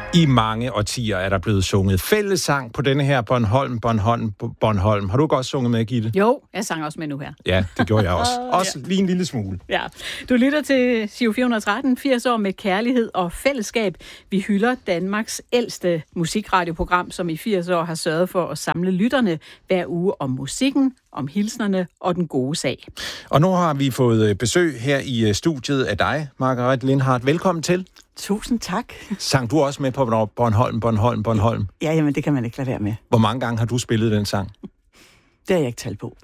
I mange årtier er der blevet sunget fællessang på denne her Bornholm. Har du også sunget med, Gitte? Jo, jeg sang også med nu her. Ja, det gjorde jeg også. Også lige en lille smule. Ja. Du lytter til Giro 413, 80 år med kærlighed og fællesskab. Vi hylder Danmarks ældste musikradioprogram, som i 80 år har sørget for at samle lytterne hver uge om musikken, om hilsnerne og den gode sag. Og nu har vi fået besøg her i studiet af dig, Margaret Lindhardt. Velkommen til. Tusind tak. Sang du også med på Bornholm? Ja, jamen det kan man ikke lade være med. Hvor mange gange har du spillet den sang? Det har jeg ikke talt på.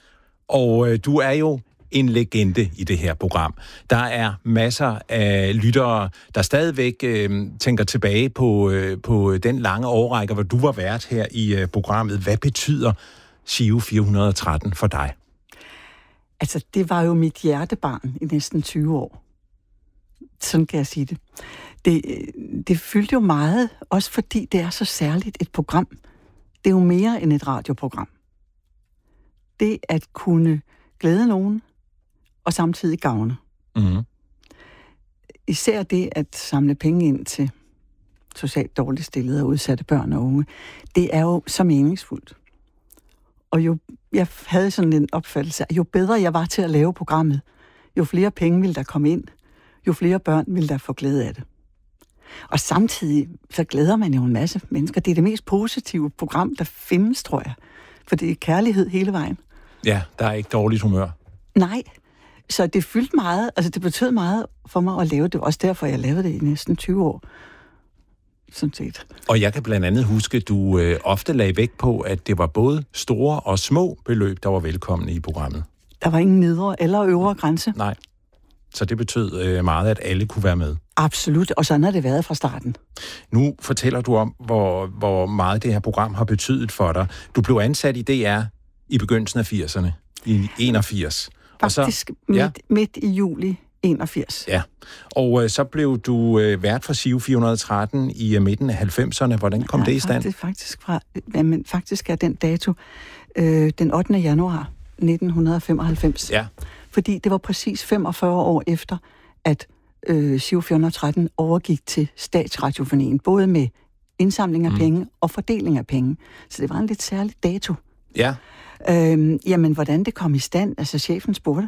Og du er jo en legende i det her program. Der er masser af lyttere, der stadigvæk tænker tilbage på den lange årrække, hvor du var vært her i programmet. Hvad betyder Giro 413 for dig? Altså, det var jo mit hjertebarn i næsten 20 år. Sådan kan jeg sige det. Det fyldte jo meget, også fordi det er så særligt et program. Det er jo mere end et radioprogram. Det at kunne glæde nogen, og samtidig gavne. Mm-hmm. Især det at samle penge ind til socialt dårligt stillede og udsatte børn og unge, det er jo så meningsfuldt. Og jeg havde sådan en opfattelse, at jo bedre jeg var til at lave programmet, jo flere penge ville der komme ind, jo flere børn vil der få glæde af det. Og samtidig så glæder man jo en masse mennesker. Det er det mest positive program, der findes, tror jeg. For det er kærlighed hele vejen. Ja, der er ikke dårligt humør. Nej, så det fyldte meget. Altså det betød meget for mig at lave det. Også derfor, jeg lavede det i næsten 20 år. Sådan set. Og jeg kan blandt andet huske, at du ofte lagde vægt på, at det var både store og små beløb, der var velkomne i programmet. Der var ingen nedre eller øvre grænse. Nej. Så det betød meget, at alle kunne være med. Absolut, og sådan har det været fra starten. Nu fortæller du om, hvor meget det her program har betydet for dig. Du blev ansat i DR i begyndelsen af 80'erne, i 81. Faktisk midt i juli 81. Ja, og så blev du vært for Giro 413 i midten af 90'erne. Hvordan kom det i stand? Faktisk er den dato den 8. januar 1995. Ja. Fordi det var præcis 45 år efter, at Giro 413 overgik til Statsradiofonien, både med indsamling af penge og fordeling af penge. Så det var en lidt særlig dato. Ja. Jamen, hvordan det kom i stand, altså chefen spurgte.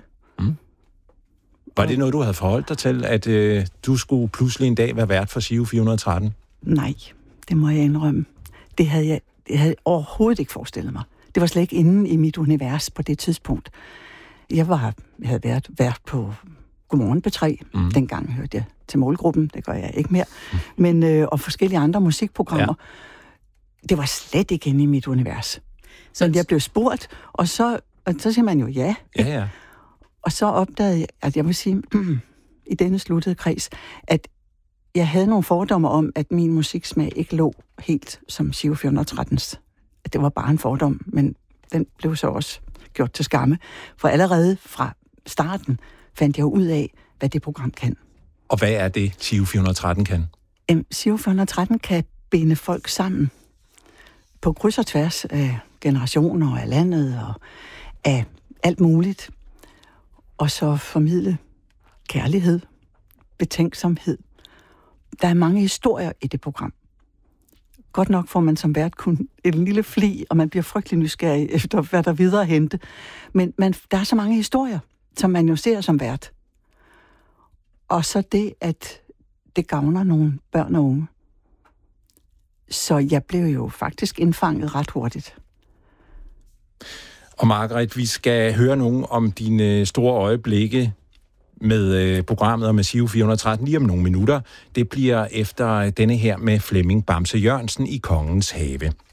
Var det noget, du havde forholdt dig til, at du skulle pludselig en dag være vært for Giro 413? Nej, det må jeg indrømme. Det havde jeg overhovedet ikke forestillet mig. Det var slet ikke inde i mit univers på det tidspunkt. Jeg havde været vært på Godmorgen P3. Dengang hørte jeg til målgruppen. Det gør jeg ikke mere. Men, og forskellige andre musikprogrammer. Ja. Det var slet ikke inde i mit univers. Så jeg blev spurgt, og så siger man jo ja. Ja. Og så opdagede jeg, at jeg vil sige, i denne sluttede kreds, at jeg havde nogle fordomme om, at min musiksmag ikke lå helt som Giro 413's. Det var bare en fordom, men den blev så også gjort til skamme. For allerede fra starten fandt jeg ud af, hvad det program kan. Og hvad er det, Giro 413 kan? Giro 413 kan binde folk sammen på kryds og tværs af generationer og af landet og af alt muligt. Og så formidle kærlighed, betænksomhed. Der er mange historier i det program. Godt nok får man som vært kun en lille fli, og man bliver frygtelig nysgerrig efter, hvad der videre hente. Men der er så mange historier, som man jo ser som vært. Og så det, at det gavner nogle børn og unge. Så jeg blev jo faktisk indfanget ret hurtigt. Og Margaret, vi skal høre nogen om dine store øjeblikke med programmet og med Giro 413 lige om nogle minutter. Det bliver efter denne her med Flemming Bamse Jørgensen i Kongens Have.